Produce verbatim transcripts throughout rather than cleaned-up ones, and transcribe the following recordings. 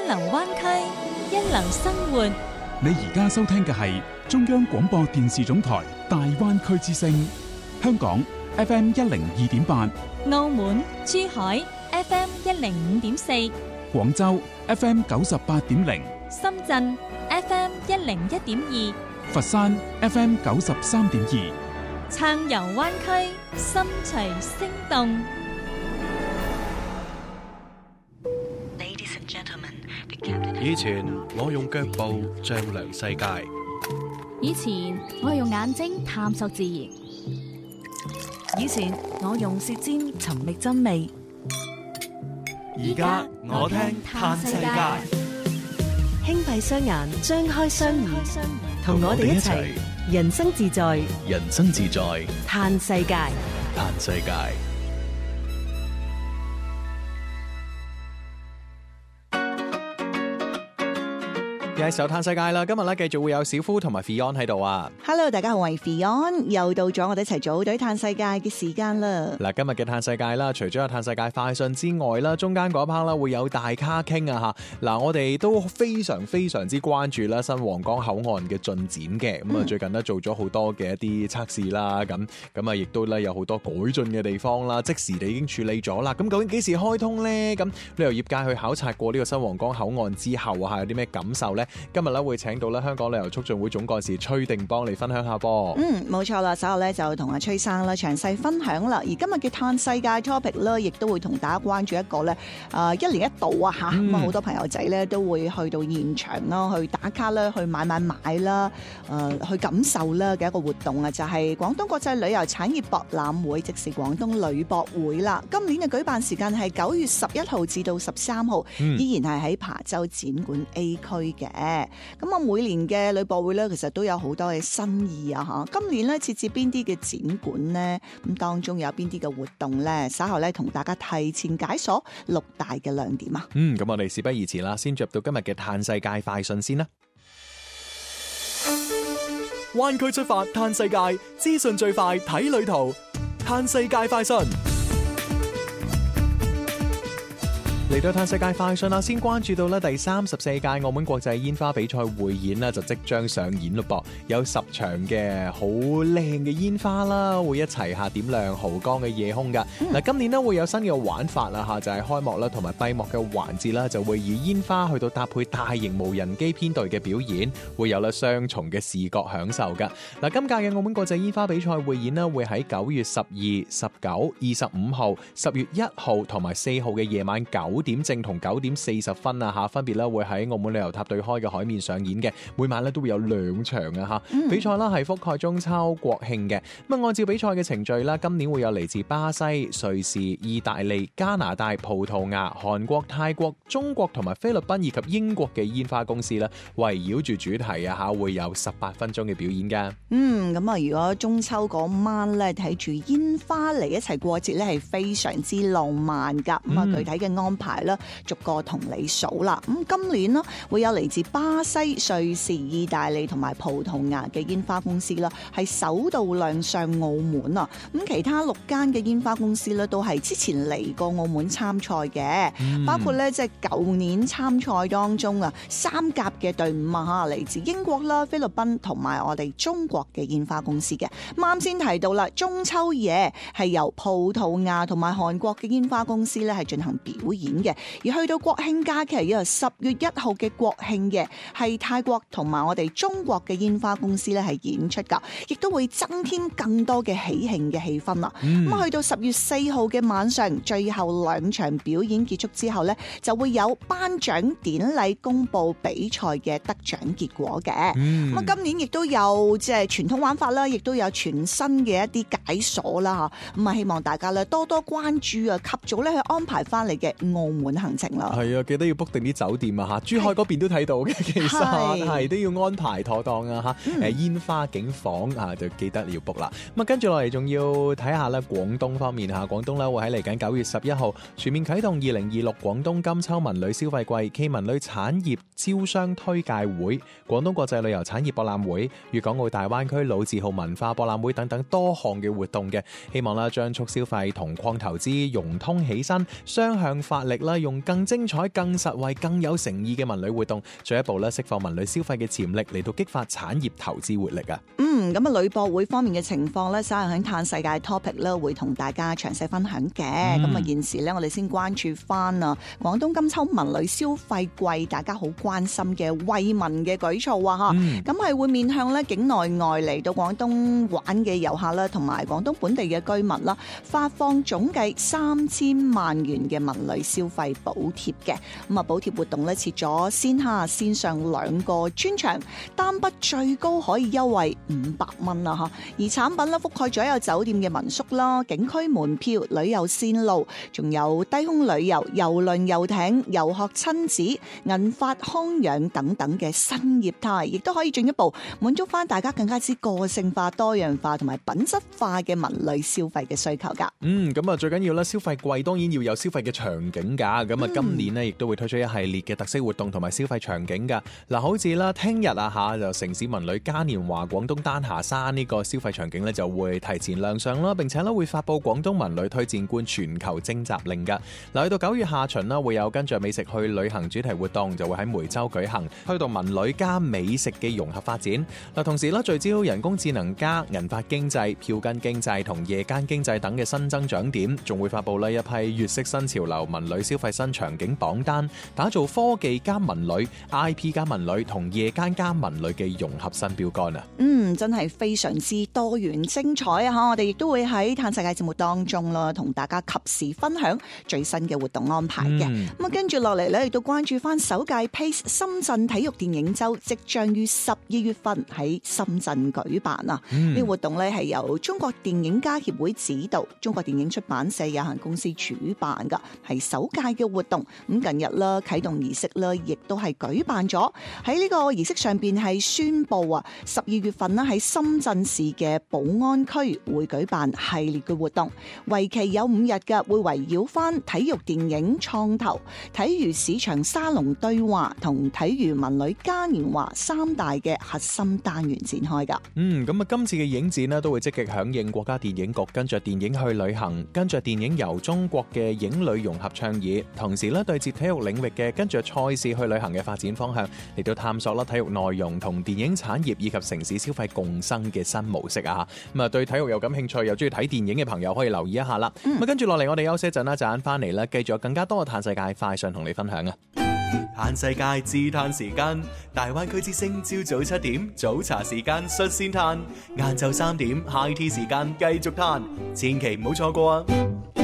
流灣區，一流生活。 你而家收聽嘅係中央廣播電視總台大灣區之聲，香港 F M 一零二點八， 澳門、珠海 F M 一零五點四， 廣州 F M 九十八點零， 深圳 F M 一零一點二， 佛山 F M 九十三點二。 暢遊灣區，心隨聲動。 以前我用腳步丈量世界， 以前我係用眼睛探索自然， 以前我用舌尖尋覓真味， 而家我聽嘆世界。 輕閉雙眼，張開雙耳，同我哋一齊人生自在， 人生自在嘆世界， 嘆世界。 又係時候嘆世界啦！今日咧繼續會有小夫同埋 Fion 喺度啊。 Hello， 大家好，我係 Fion，又到咗我哋一齊組隊嘆世界嘅時間啦。 嗱，今日嘅嘆世界啦，除咗有嘆世界快訊之外啦，中間嗰一 part 啦會有大咖傾啊吓。嗱，我哋都非常非常之關注啦新皇崗口岸嘅進展嘅。咁啊、嗯，最近咧做咗好多嘅一啲測試啦，咁咁啊，亦都咧有好多改進嘅地方啦，即時地已經處理咗啦。咁究竟幾時開通咧？咁旅遊業界去考察過呢個新皇崗口岸之後啊，有啲咩感受咧？今日咧會請到咧香港旅遊促進會總幹事崔定邦嚟分享下噃。 嗯，冇錯啦，稍後咧就同阿崔生啦詳細分享啦。而今日嘅嘆世界 topic 咧，亦都會同大家關注一個咧，啊、呃、一年一度啊吓，咁啊好多朋友仔咧都會去到現場啦，去打卡啦，去買買買啦，誒、呃、去感受啦嘅一個活動啊，就係、是、廣東國際旅遊產業博覽會，即是廣東旅博會啦。今年嘅舉辦時間係九月十一號至到十三號，依然係喺琶洲展館 A 區嘅。咁啊，每年嘅旅博會咧，其實都有好多嘅新意啊！嚇，今年咧設置邊啲嘅展館呢？咁當中有邊啲嘅活動咧？稍後咧同大家提前解鎖六大嘅亮點啊！ 嗯，咁我哋事不宜遲啦，先進入到今日嘅嘆世界快訊先啦。 灣區出發嘆世界，資訊最快睇旅途，嘆世界快訊。 嚟到嘆世界快訊啦，先關注到咧第三十四屆澳門國際煙花比賽匯演啦，就即將上演咯噃，有十場嘅好靚嘅煙花啦，會一齊下點亮濠江嘅夜空噶。嗱、嗯，今年咧會有新嘅玩法啦吓，就係、是、開幕啦同埋閉幕嘅環節啦，就會以煙花去到搭配大型無人機編隊嘅表演，會有啦雙重嘅視覺享受噶。嗱，今屆嘅澳門國際煙花比賽匯演咧會喺九月十二、十九、二十五號、十月一號同埋四號嘅夜晚九點正同九點四十分啊吓，分別咧會喺澳門旅遊塔對開嘅海面上演嘅，每晚咧都會有兩場啊吓。嗯、比賽啦係覆蓋中秋、國慶嘅。咁啊，按照比賽嘅程序啦，今年會有嚟自巴西、瑞士、意大利、加拿大、葡萄牙、韓國、泰國、中國同埋菲律賓以及英國嘅煙花公司啦，圍繞住主題啊吓，會有十八分鐘嘅表演噶。 嗯，咁啊，如果中秋嗰晚咧睇住煙花嚟一齊過節咧，係非常之浪漫噶。咁啊、嗯，具體嘅安排啦，逐個同你數啦。咁今年呢會有嚟自巴西、瑞士、意大利同埋葡萄牙嘅煙花公司啦，係首度亮相澳門啊。咁其他六間嘅煙花公司咧都係之前嚟過澳門參賽嘅，嗯、包括咧即係舊年參賽當中啊三甲嘅隊伍啊吓，嚟自英國啦、菲律賓同埋我哋中國嘅煙花公司嘅。啱先提到啦，中秋夜係由葡萄牙同埋韓國嘅煙花公司咧係進行表演嘅。而去到國慶假期，由十月一號嘅國慶嘅係泰國同埋我哋中國嘅煙花公司咧係演出噶，亦都會增添更多嘅喜慶嘅氣氛啦。咁、嗯、去到十月四號嘅晚上，最後兩場表演結束之後咧，就會有頒獎典禮公布比賽嘅得獎結果嘅。咁啊、嗯，今年亦都有即係傳統玩法啦，亦都有全新嘅一啲解鎖啦吓。咁啊，希望大家咧多多關注啊，及早咧去安排翻嚟嘅澳門行程啦。 係啊，記得要 book 定啲酒店啊吓，珠海嗰邊都睇到嘅，其實係都要安排妥當啊吓。誒、嗯，煙花景房啊，就記得要 book 啦。咁啊，跟住落嚟仲要睇下咧，廣東方面吓，廣東咧會喺嚟緊九月十一號全面啟動二零二六廣東金秋文旅消費季暨文旅產業招商推介會、廣東國際旅遊產業博覽會、粵港澳大灣區老字號文化博覽會等等多項嘅活動嘅，希望啦將促消費同擴投資融通起身，雙向發力， 力啦，用更精彩、更實惠、更有誠意嘅文旅活動，進一步咧釋放文旅消費嘅潛力，嚟到激發產業投資活力啊！ 嗯，咁啊，旅博會方面嘅情況咧，稍後喺嘆世界 topic 咧會同大家詳細分享嘅。咁啊、嗯，現時咧我哋先關注翻啊，廣東金秋文旅消費季，大家好關心嘅惠民嘅舉措啊，嚇、嗯，咁係會面向咧境內外嚟到廣東玩嘅遊客啦，同埋廣東本地嘅居民啦，發放總計三千萬元嘅文旅消費補貼嘅。咁啊，補貼活動咧設咗線下線上兩個專場，單筆最高可以優惠五百蚊啦，嚇。而產品咧覆蓋咗有酒店嘅民宿啦、景區門票、旅遊線路，仲有低空旅遊、郵輪、遊艇、遊學親子、銀髮康養等等嘅新業態，亦都可以進一步滿足翻大家更加之個性化、多樣化同埋品質化嘅文旅消費嘅需求噶。 嗯，咁啊最緊要啦，消費季當然要有消費嘅場景噶。咁啊，今年呢亦都會推出一系列嘅特色活動同埋消費場景噶。嗱，好似啦，聽日啊吓就城市文旅嘉年華廣東丹霞山呢個消費場景咧就會提前亮相啦，並且咧會發布廣東文旅推薦官全球徵集令噶。嗱，去到九月下旬啦，會有跟着美食去旅行主題活動，就會喺梅州舉行，推動文旅加美食嘅融合發展。嗱，同時咧聚焦人工智能加銀髮經濟、票根經濟同夜間經濟等嘅新增長點，仲會發布呢一批粵式新潮流文旅消費新場景榜單，打造科技加文旅、I P 加文旅同夜間加文旅嘅融合新標杆啊！ 嗯，真係非常之多元精彩啊！嚇，我哋亦都會喺嘆世界節目當中啦，同大家及時分享最新嘅活動安排嘅。咁啊、嗯，跟住落嚟咧，亦都關注翻首屆 Pace 深圳體育電影週即將於十二月份喺深圳舉辦啊！呢、嗯、個活動咧係由中國電影家協會指導，中國電影出版社有限公司主辦噶，係首屆嘅活動。咁近日啦，啟動儀式啦，亦都係舉辦咗。喺呢個儀式上邊係宣布啊，十二月份啦喺深圳市嘅寶安區會舉辦系列嘅活動，為期有五日嘅，會圍繞翻體育電影創投、體育市場沙龍對話同體育文旅嘉年華三大嘅核心單元展開噶。 嗯，咁啊，今次嘅影展呢都會積極響應國家電影局跟着電影去旅行、跟着電影遊中國嘅影旅融合倡議，同時咧對接體育領域嘅跟着賽事去旅行嘅發展方向，嚟到探索啦體育內容同電影產業以及城市消費共生嘅新模式啊！咁啊，對體育又感興趣又中意睇電影嘅朋友可以留意一下啦。咁啊、嗯，跟住落嚟我哋休息一陣啦，陣間翻嚟啦，繼續有更加多嘅嘆世界快訊同你分享啊！ 嘆世界自嘆時間，大灣區之聲朝早七點早茶時間率先嘆，晏晝三點 high tea 時間繼續嘆，千祈唔好錯過啊！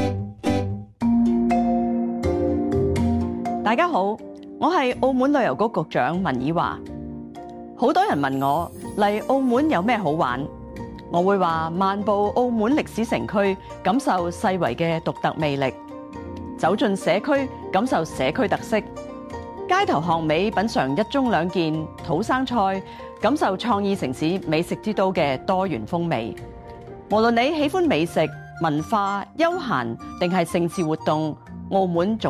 大家好，我係澳門旅遊局局長文以華。好多人問我嚟澳門有咩好玩，我會話漫步澳門歷史城區，感受世遺嘅獨特魅力；走進社區，感受社區特色；街頭巷尾品嘗一盅兩件土生菜，感受創意城市美食之都嘅多元風味。無論你喜歡美食、文化、休閒定係盛事活動，澳門總